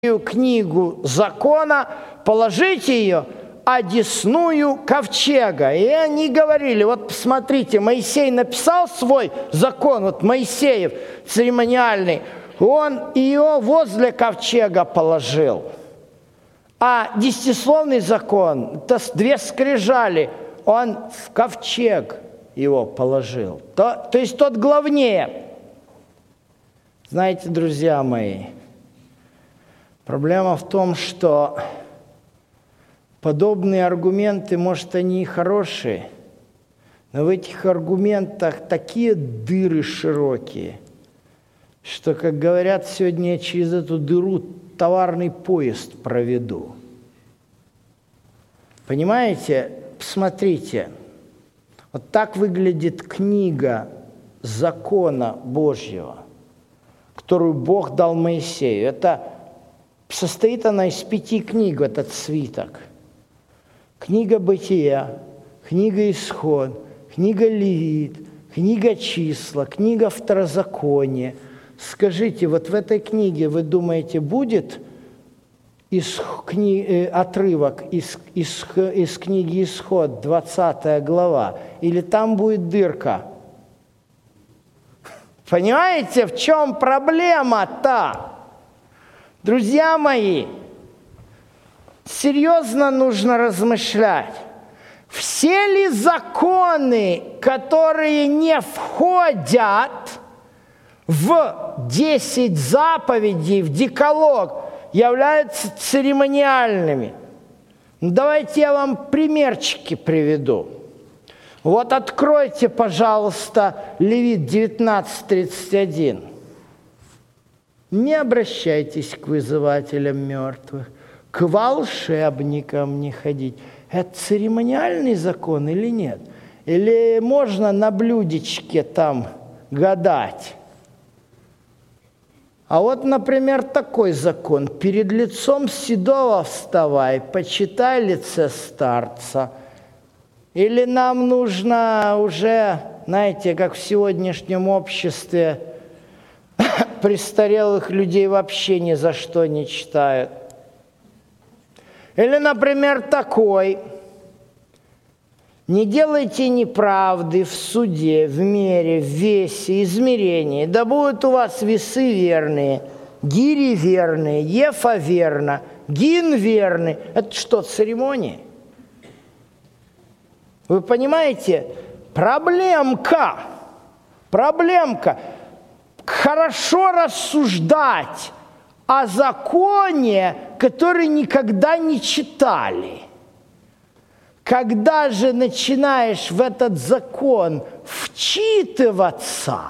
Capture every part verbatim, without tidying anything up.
книгу закона, положите ее одесную ковчега. И они говорили, вот посмотрите, Моисей написал свой закон, вот Моисеев церемониальный, он ее возле ковчега положил. А десятисловный закон, это две скрижали, он в ковчег его положил. То, то есть тот главнее. Знаете, друзья мои, проблема в том, что подобные аргументы, может, они и хорошие, но в этих аргументах такие дыры широкие, что, как говорят, сегодня я через эту дыру товарный поезд проведу. Понимаете? Посмотрите, вот так выглядит книга закона Божьего, которую Бог дал Моисею. Это состоит она из пяти книг, этот свиток. Книга Бытия, книга Исход, книга Левит, книга Числа, книга Второзакония. Скажите, вот в этой книге, вы думаете, будет из кни... отрывок из, из, из книги Исход, двадцатая глава, или там будет дырка? Понимаете, в чем проблема-то? Друзья мои, серьезно нужно размышлять. Все ли законы, которые не входят в десять заповедей, в декалог, являются церемониальными? Давайте я вам примерчики приведу. Вот откройте, пожалуйста, Левит девятнадцать тридцать один. Не обращайтесь к вызывателям мертвых, к волшебникам не ходить. Это церемониальный закон или нет? Или можно на блюдечке там гадать? А вот, например, такой закон. Перед лицом седого вставай, почитай лице старца. Или нам нужно уже, знаете, как в сегодняшнем обществе, престарелых людей вообще ни за что не читают. Или, например, такой. Не делайте неправды в суде, в мере, в весе, измерении. Да будут у вас весы верные, гири верные, ефа верно, гин верный. Это что, церемонии? Вы понимаете? Проблемка. Проблемка. Хорошо рассуждать о законе, который никогда не читали. Когда же начинаешь в этот закон вчитываться,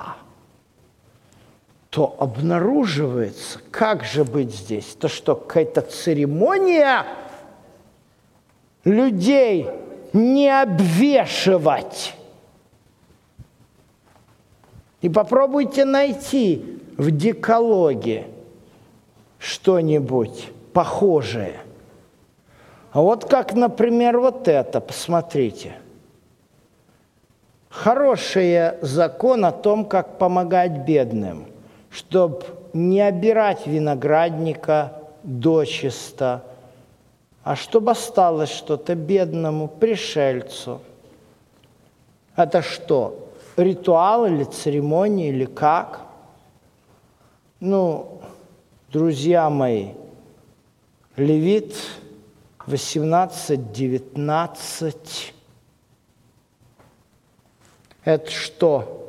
то обнаруживается, как же быть здесь? То что, какая-то церемония людей не обвешивать. И попробуйте найти в декалоге что-нибудь похожее. А вот как, например, вот это, посмотрите. Хороший закон о том, как помогать бедным, чтобы не обирать виноградника дочисто, а чтобы осталось что-то бедному пришельцу. Это что, ритуал или церемония, или как? Ну, друзья мои, Левит восемнадцать девятнадцать. Это что?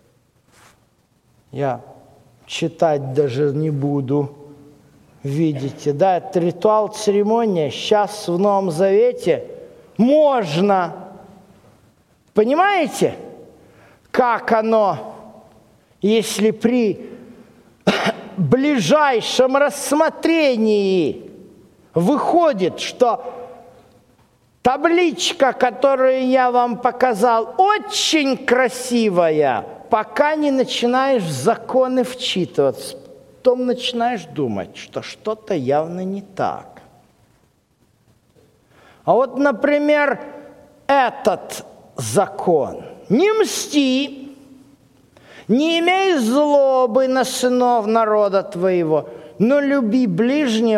Я читать даже не буду. Видите, да, это ритуал, церемония. Сейчас в Новом Завете можно. Понимаете, как оно, если при ближайшем рассмотрении выходит, что табличка, которую я вам показал, очень красивая, пока не начинаешь в законы вчитываться, потом начинаешь думать, что что-то явно не так. А вот, например, этот закон. Не мсти, не имей злобы на сынов народа твоего. но люби ближнего